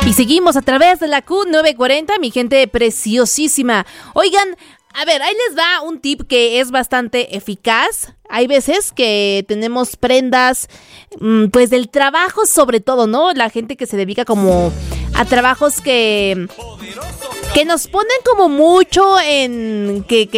Y seguimos a través de la Q940, mi gente preciosísima. Oigan, a ver, ahí les va un tip que es bastante eficaz. Hay veces que tenemos prendas, pues del trabajo sobre todo, ¿no? La gente que se dedica como a trabajos que nos ponen como mucho en que